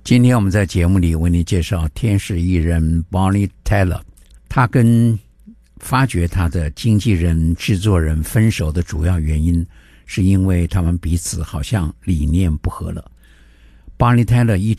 今天我们在节目里为你介绍天使艺人 Bonnie Tyler， 他跟发掘他的经纪人、制作人分手的主要原因是因为他们彼此好像理念不合了。Bonnie Tyler 一